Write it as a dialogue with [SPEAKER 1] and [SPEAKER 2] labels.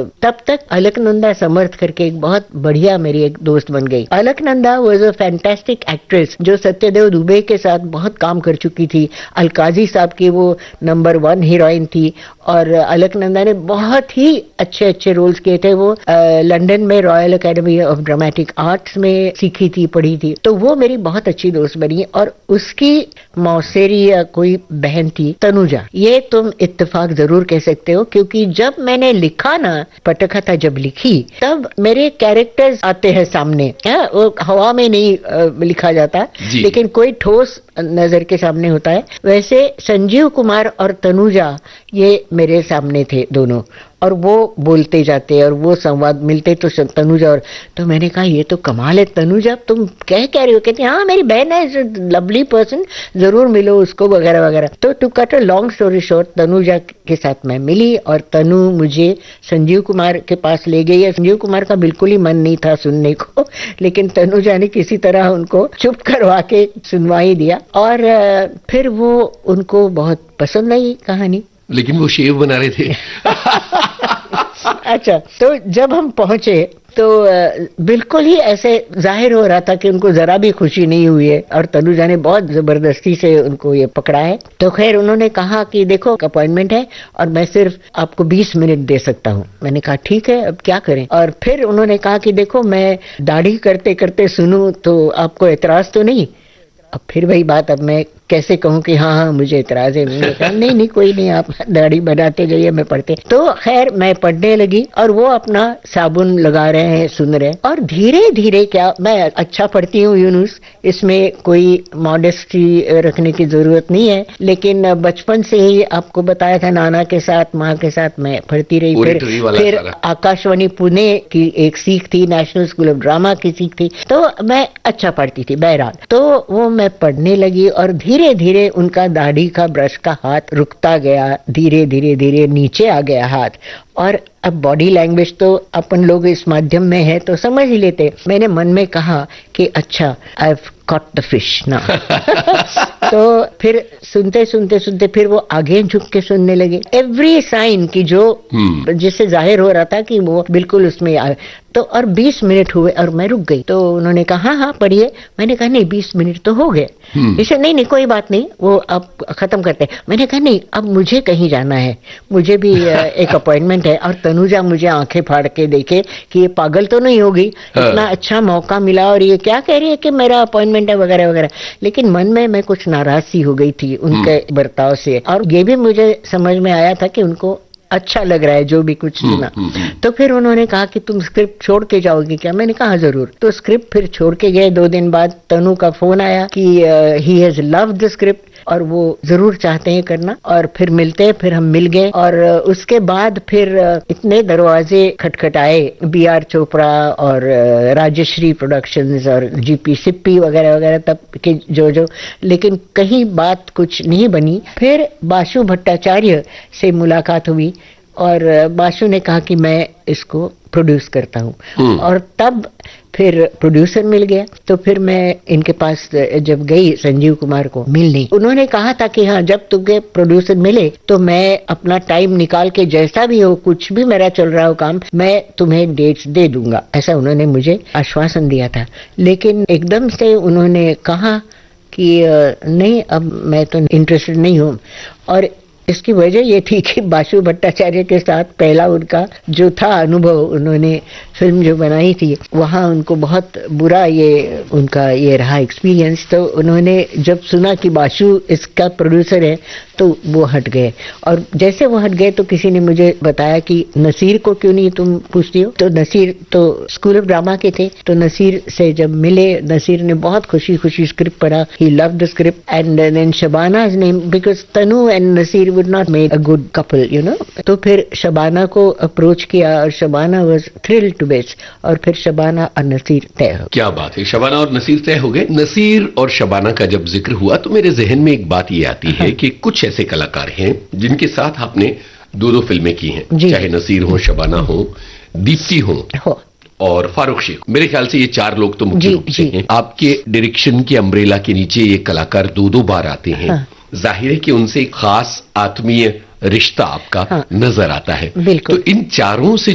[SPEAKER 1] तब तक अलकनंदा समर्थ करके एक बहुत बढ़िया मेरी एक दोस्त बन गई। Alaknanda was a fantastic actress जो सत्यदेव दुबे के साथ बहुत काम कर चुकी थी। अलकाजी साहब की वो नंबर 1 हीरोइन थी और अलकनंदा ने बहुत ही अच्छे अच्छे रोल्स किए थे। वो लंदन में royal academy of dramatic arts में सीखी थी, पढ़ी थी। तो वो मेरी बहुत अच्छी दोस्त बनी और उसकी मौसेरी या कोई बहन थी तनुजा। ये तुम इत्तेफाक जरूर कह सकते हो क्योंकि जब मैंने लिखा ना, पटकथा जब लिखी तब मेरे कैरेक्टर्स आते हैं सामने। वो हवा में नहीं लिखा जाता लेकिन कोई ठोस नजर के सामने होता है। वैसे संजीव कुमार और तनुजा ये मेरे सामने थे दोनों और वो बोलते जाते और वो संवाद मिलते तो तनुजा और तो मैंने कहा ये तो कमाल है तनुजा, तुम कह रही हो? कहती हाँ मेरी बहन है, लवली पर्सन, जरूर मिलो उसको वगैरह वगैरह। तो to cut a long story short, Tanuja के साथ मैं मिली और तनु मुझे संजीव कुमार के पास ले गई। संजीव कुमार का बिल्कुल ही मन नहीं था सुनने को, लेकिन तनुजा ने किसी तरह उनको चुप करवा के सुनवा ही दिया और फिर वो उनको बहुत पसंद आई कहानी।
[SPEAKER 2] लेकिन वो शेव बना रहे थे।
[SPEAKER 1] अच्छा, तो जब हम पहुंचे तो बिल्कुल ही ऐसे जाहिर हो रहा था कि उनको जरा भी खुशी नहीं हुई है और तनुजा ने बहुत जबरदस्ती से उनको ये पकड़ा है। तो खैर उन्होंने कहा कि देखो अपॉइंटमेंट है और मैं सिर्फ आपको 20 मिनट दे सकता हूँ। मैंने कहा ठीक है, अब क्या करें। और फिर उन्होंने कहा कि देखो मैं दाढ़ी करते करते सुनूं तो आपको एतराज तो नहीं? अब फिर वही बात, अब मैं कैसे कहूं कि हाँ हाँ मुझे इतराज है। नहीं कोई नहीं, आप दाढ़ी बनाते जाइए, मैं पढ़ते। तो खैर मैं पढ़ने लगी और वो अपना साबुन लगा रहे हैं, सुन रहे हैं और धीरे धीरे क्या, मैं अच्छा पढ़ती हूँ यूनुस, इसमें कोई मॉडेस्टी रखने की जरूरत नहीं है, लेकिन बचपन से ही आपको बताया था नाना के साथ माँ के साथ मैं पढ़ती रही। फिर आकाशवाणी पुणे की एक सीख थी, नेशनल स्कूल ऑफ ड्रामा की सीख थी, तो मैं अच्छा पढ़ती थी बहरहाल। तो वो मैं पढ़ने लगी और धीरे धीरे उनका दाढ़ी का ब्रश का हाथ रुकता गया, धीरे धीरे धीरे नीचे आ गया हाथ। और अब बॉडी लैंग्वेज तो अपन लोग इस माध्यम में है तो समझ ही लेते। मैंने मन में कहा कि अच्छा I have caught the fish ना। तो फिर सुनते सुनते सुनते फिर वो आगे झुक के सुनने लगे, एवरी साइन की जो जिससे जाहिर हो रहा था कि वो बिल्कुल उसमें आ। तो और 20 मिनट हुए और मैं रुक गई। तो उन्होंने कहा हाँ पढ़िए। मैंने कहा नहीं 20 मिनट तो हो गए। इसे नहीं कोई बात नहीं, वो अब खत्म करते हैं। मैंने कहा नहीं अब मुझे कहीं जाना है, मुझे भी एक अपॉइंटमेंट है। और तनुजा मुझे आंखें फाड़ के देखे कि ये पागल तो नहीं होगी, इतना अच्छा मौका मिला और ये क्या कह रही है कि मेरा अपॉइंटमेंट है वगैरह वगैरह। लेकिन मन में मैं कुछ नाराज सी हो गई थी उनके बर्ताव से और ये भी मुझे समझ में आया था कि उनको अच्छा लग रहा है जो भी कुछ सुना। तो फिर उन्होंने कहा कि तुम स्क्रिप्ट छोड़ के जाओगी क्या? मैंने कहा जरूर। तो स्क्रिप्ट फिर छोड़ के गए। 2 दिन बाद तनु का फोन आया कि he has loved the script और वो जरूर चाहते हैं करना। और फिर मिलते हैं, फिर हम मिल गए और उसके बाद फिर इतने दरवाजे खटखटाए, BR चोपड़ा और राजश्री प्रोडक्शंस और GP सिप्पी वगैरह वगैरह तब के जो, लेकिन कहीं बात कुछ नहीं बनी। फिर बासु भट्टाचार्य से मुलाकात हुई और बासु ने कहा कि मैं इसको प्रोड्यूस करता हूँ और तब फिर प्रोड्यूसर मिल गया। तो फिर मैं इनके पास जब गई संजीव कुमार को मिलने, उन्होंने कहा था कि हाँ जब तुम्हें प्रोड्यूसर मिले तो मैं अपना टाइम निकाल के जैसा भी हो, कुछ भी मेरा चल रहा हो काम, मैं तुम्हें डेट्स दे दूंगा, ऐसा उन्होंने मुझे आश्वासन दिया था। लेकिन एकदम से उन्होंने कहा कि नहीं अब मैं तो इंटरेस्टेड नहीं हूँ। और इसकी वजह ये थी कि बासु भट्टाचार्य के साथ पहला उनका जो था अनुभव, उन्होंने फिल्म जो बनाई थी वहाँ उनको बहुत बुरा ये उनका ये रहा एक्सपीरियंस। तो उन्होंने जब सुना कि बासु इसका प्रोड्यूसर है तो वो हट गए। और जैसे वो हट गए तो किसी ने मुझे बताया कि नसीर को क्यों नहीं तुम पूछती हो? तो नसीर तो स्कूल ऑफ ड्रामा के थे, तो नसीर से जब मिले, नसीर ने बहुत खुशी खुशी स्क्रिप्ट पढ़ा, he loved the script and then शबाना's name, because Tanu and Naseer would not make a good couple, you know। तो फिर शबाना को अप्रोच किया और Shabana was thrilled to bits और फिर शबाना और नसीर तय हो।
[SPEAKER 2] क्या बात है, शबाना और नसीर तय हो गए। नसीर और शबाना का जब जिक्र हुआ तो मेरे जहन में एक बात ये आती है कि कुछ ऐसे कलाकार हैं जिनके साथ आपने 2 फिल्में की हैं, चाहे नसीर हो, शबाना हो, दीप्ति हो और फारूक शेख। मेरे ख्याल से ये 4 लोग तो मुख्य रूप से हैं। आपके डायरेक्शन के अम्ब्रेला के नीचे ये कलाकार 2 बार आते हैं। जाहिर है कि उनसे एक खास आत्मीय रिश्ता आपका नजर आता है।
[SPEAKER 1] तो
[SPEAKER 2] इन चारों से